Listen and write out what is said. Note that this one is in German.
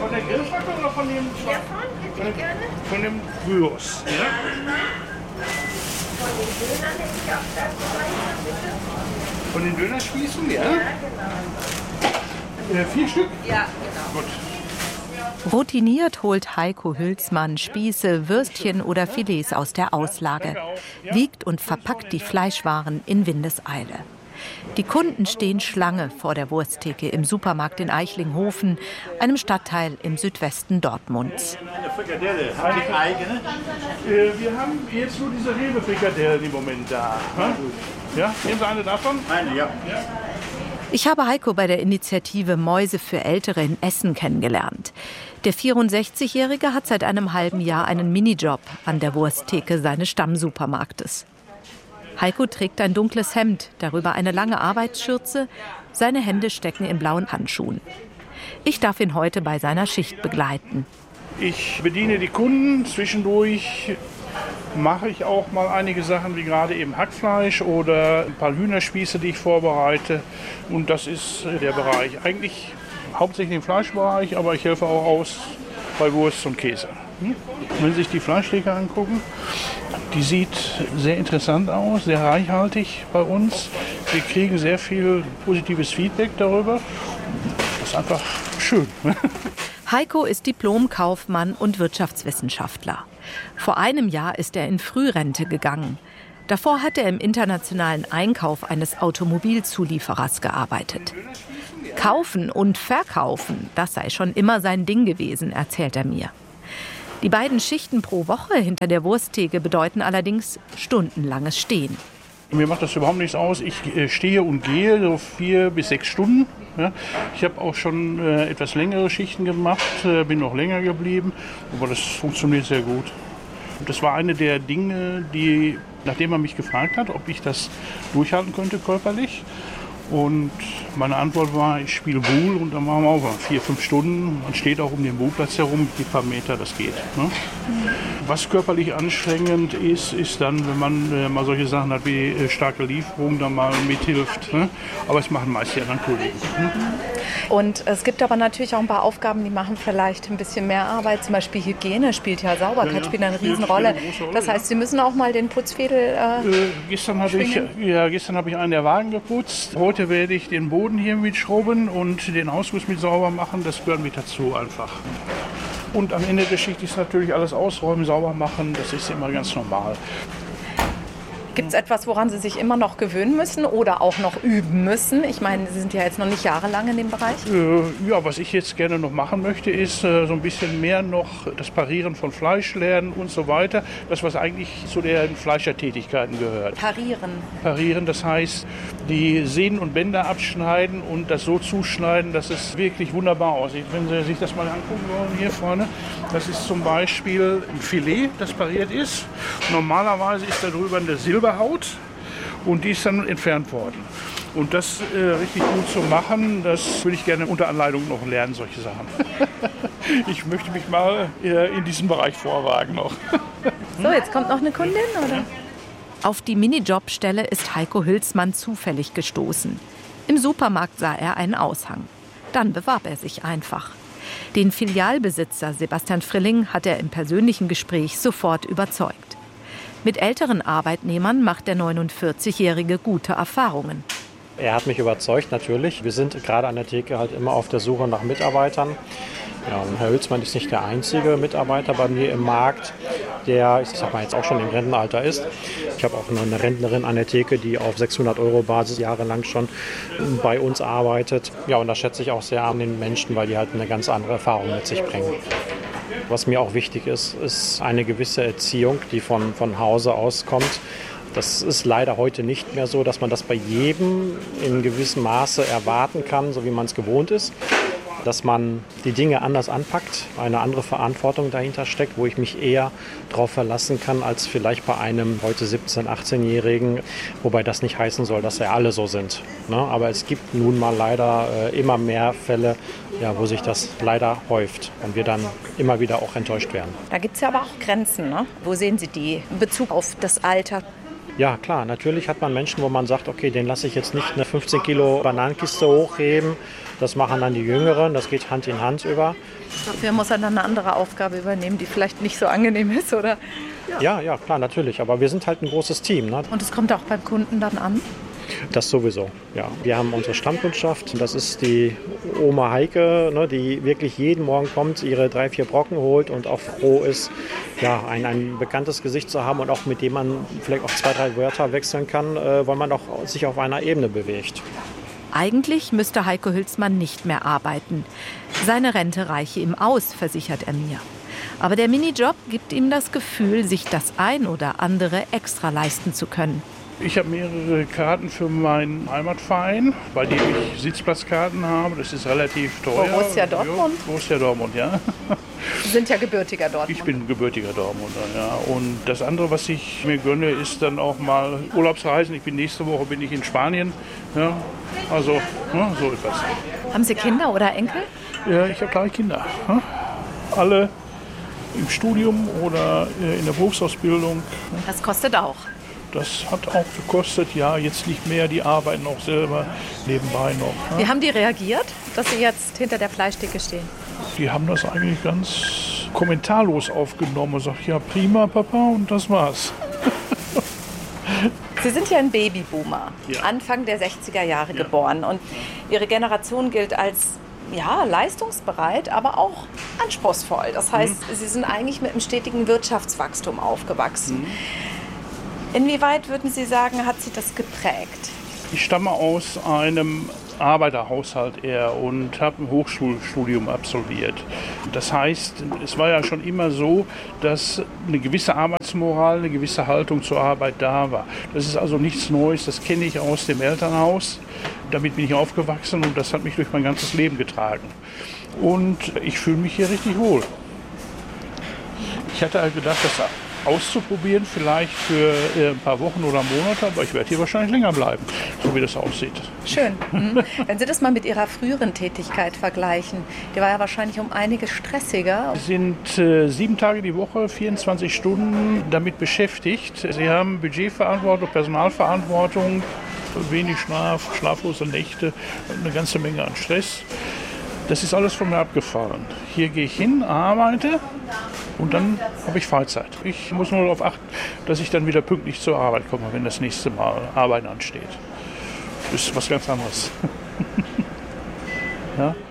Von der Grillfackel oder von dem? Von dem Gyros. Ja? Von den Dönern hätte ich auch das bitte. Von den Dönerspießen, ja? Genau. 4 Stück? Ja, genau. Gut. Routiniert holt Heiko Hülsmann Spieße, Würstchen oder Filets aus der Auslage, wiegt und verpackt die Fleischwaren in Windeseile. Die Kunden stehen Schlange vor der Wursttheke im Supermarkt in Eichlinghofen, einem Stadtteil im Südwesten Dortmunds. Eine Frikadelle, eine eigene? Wir haben jetzt nur diese Rewe-Frikadellen im Moment da. Ja, nehmen Sie eine davon? Eine, ja. Ich habe Heiko bei der Initiative Mäuse für Ältere in Essen kennengelernt. Der 64-Jährige hat seit einem halben Jahr einen Minijob an der Wursttheke seines Stammsupermarktes. Heiko trägt ein dunkles Hemd, darüber eine lange Arbeitsschürze. Seine Hände stecken in blauen Handschuhen. Ich darf ihn heute bei seiner Schicht begleiten. Ich bediene die Kunden. Zwischendurch mache ich auch mal einige Sachen, wie gerade eben Hackfleisch oder ein paar Hühnerspieße, die ich vorbereite. Und das ist der Bereich. Eigentlich hauptsächlich im Fleischbereich, aber ich helfe auch aus bei Wurst und Käse. Wenn Sie sich die Fleischtheke angucken, die sieht sehr interessant aus, sehr reichhaltig bei uns. Wir kriegen sehr viel positives Feedback darüber. Das ist einfach schön. Heiko ist Diplom-Kaufmann und Wirtschaftswissenschaftler. Vor einem Jahr ist er in Frührente gegangen. Davor hat er im internationalen Einkauf eines Automobilzulieferers gearbeitet. Kaufen und verkaufen, das sei schon immer sein Ding gewesen, erzählt er mir. Die beiden Schichten pro Woche hinter der Wursttheke bedeuten allerdings stundenlanges Stehen. Mir macht das überhaupt nichts aus. Ich stehe und gehe so 4 bis 6 Stunden. Ja. Ich habe auch schon etwas längere Schichten gemacht, bin noch länger geblieben, aber das funktioniert sehr gut. Das war eine der Dinge, die, nachdem man mich gefragt hat, ob ich das durchhalten könnte körperlich. Und meine Antwort war, ich spiele Buhl und dann machen wir auch 4, 5 Stunden. Man steht auch um den Buhlplatz herum, die paar Meter, das geht. Ne? Was körperlich anstrengend ist, ist dann, wenn man mal solche Sachen hat wie starke Lieferungen, dann mal mithilft. Ne? Aber es machen meist die anderen Kollegen. Ne? Und es gibt aber natürlich auch ein paar Aufgaben, die machen vielleicht ein bisschen mehr Arbeit. Zum Beispiel Hygiene spielt ja Sauberkeit, spielt eine Riesenrolle. Das heißt, Sie müssen auch mal den Putzfädel Gestern habe ich einen der Wagen geputzt. Heute werde ich den Boden hier mitschrubben und den Hausguss mit sauber machen. Das gehört mit dazu einfach. Und am Ende der Geschichte ist natürlich alles ausräumen, sauber machen. Das ist immer ganz normal. Gibt es etwas, woran Sie sich immer noch gewöhnen müssen oder auch noch üben müssen? Ich meine, Sie sind ja jetzt noch nicht jahrelang in dem Bereich. Ja, was ich jetzt gerne noch machen möchte, ist so ein bisschen mehr noch das Parieren von Fleisch lernen und so weiter. Das, was eigentlich zu den Fleischertätigkeiten gehört. Parieren, das heißt, die Sehnen und Bänder abschneiden und das so zuschneiden, dass es wirklich wunderbar aussieht. Wenn Sie sich das mal angucken wollen, hier vorne, das ist zum Beispiel ein Filet, das pariert ist. Normalerweise ist da drüber eine Silberhaut und die ist dann entfernt worden. Und das richtig gut zu machen, das würde ich gerne unter Anleitung noch lernen, solche Sachen. Ich möchte mich mal in diesem Bereich vorwagen noch. So, jetzt kommt noch eine Kundin, oder? Auf die Minijobstelle ist Heiko Hülsmann zufällig gestoßen. Im Supermarkt sah er einen Aushang. Dann bewarb er sich einfach. Den Filialbesitzer Sebastian Frilling hat er im persönlichen Gespräch sofort überzeugt. Mit älteren Arbeitnehmern macht der 49-Jährige gute Erfahrungen. Er hat mich überzeugt, natürlich. Wir sind gerade an der Theke halt immer auf der Suche nach Mitarbeitern. Ja, und Herr Hülsmann ist nicht der einzige Mitarbeiter bei mir im Markt, der, ich sag mal, jetzt auch schon im Rentenalter ist. Ich habe auch eine Rentnerin an der Theke, die auf 600-Euro-Basis jahrelang schon bei uns arbeitet. Ja, und das schätze ich auch sehr an den Menschen, weil die halt eine ganz andere Erfahrung mit sich bringen. Was mir auch wichtig ist, ist eine gewisse Erziehung, die von Hause aus kommt. Das ist leider heute nicht mehr so, dass man das bei jedem in gewissem Maße erwarten kann, so wie man es gewohnt ist. Dass man die Dinge anders anpackt, eine andere Verantwortung dahinter steckt, wo ich mich eher darauf verlassen kann, als vielleicht bei einem heute 17-, 18-Jährigen, wobei das nicht heißen soll, dass ja alle so sind. Ne? Aber es gibt nun mal leider immer mehr Fälle, ja, wo sich das leider häuft und wir dann immer wieder auch enttäuscht werden. Da gibt es ja aber auch Grenzen, ne? Wo sehen Sie die in Bezug auf das Alter? Ja, klar, natürlich hat man Menschen, wo man sagt, okay, den lasse ich jetzt nicht eine 15 Kilo Bananenkiste hochheben Das machen dann die Jüngeren, das geht Hand in Hand über. Dafür muss er dann eine andere Aufgabe übernehmen, die vielleicht nicht so angenehm ist, oder? Ja, klar, natürlich. Aber wir sind halt ein großes Team. Ne? Und es kommt auch beim Kunden dann an? Das sowieso, ja. Wir haben unsere Stammkundschaft, das ist die Oma Heike, ne, die wirklich jeden Morgen kommt, ihre 3-4 Brocken holt und auch froh ist, ja, ein bekanntes Gesicht zu haben und auch mit dem man vielleicht auch 2-3 Wörter wechseln kann, weil man auch sich auf einer Ebene bewegt. Eigentlich müsste Heiko Hülsmann nicht mehr arbeiten. Seine Rente reiche ihm aus, versichert er mir. Aber der Minijob gibt ihm das Gefühl, sich das ein oder andere extra leisten zu können. Ich habe mehrere Karten für meinen Heimatverein, bei dem ich Sitzplatzkarten habe. Das ist relativ teuer. Borussia Dortmund? Ja, Borussia Dortmund, ja. Sie sind ja gebürtiger Dortmund. Ich bin gebürtiger Dortmunder, ja. Und das andere, was ich mir gönne, ist dann auch mal Urlaubsreisen. Nächste Woche bin ich in Spanien. Ja. Also, ja, so etwas. Haben Sie Kinder oder Enkel? Ja, ich habe 3 Kinder. Ja. Alle im Studium oder in der Berufsausbildung. Das kostet auch. Das hat auch gekostet, ja, jetzt nicht mehr, die arbeiten auch selber nebenbei noch. Ne? Wie haben die reagiert, dass Sie jetzt hinter der Fleischtheke stehen? Die haben das eigentlich ganz kommentarlos aufgenommen und sagt, ja prima Papa, und das war's. Sie sind ja ein Babyboomer, Ja. Anfang der 60er Jahre geboren. Und Ihre Generation gilt als leistungsbereit, aber auch anspruchsvoll. Das heißt, Sie sind eigentlich mit einem stetigen Wirtschaftswachstum aufgewachsen. Inwieweit würden Sie sagen, hat Sie das geprägt? Ich stamme aus einem Arbeiterhaushalt eher und habe ein Hochschulstudium absolviert. Das heißt, es war ja schon immer so, dass eine gewisse Arbeitsmoral, eine gewisse Haltung zur Arbeit da war. Das ist also nichts Neues, das kenne ich aus dem Elternhaus. Damit bin ich aufgewachsen und das hat mich durch mein ganzes Leben getragen. Und ich fühle mich hier richtig wohl. Ich hatte halt gedacht, das auszuprobieren, vielleicht für ein paar Wochen oder Monate, aber ich werde hier wahrscheinlich länger bleiben, so wie das aussieht. Schön. Wenn Sie das mal mit Ihrer früheren Tätigkeit vergleichen, die war ja wahrscheinlich um einiges stressiger. Sie sind 7 Tage die Woche, 24 Stunden damit beschäftigt. Sie haben Budgetverantwortung, Personalverantwortung, wenig Schlaf, schlaflose Nächte, eine ganze Menge an Stress. Das ist alles von mir abgefallen. Hier gehe ich hin, arbeite und dann habe ich Freizeit. Ich muss nur darauf achten, dass ich dann wieder pünktlich zur Arbeit komme, wenn das nächste Mal Arbeit ansteht. Das ist was ganz anderes. Ja?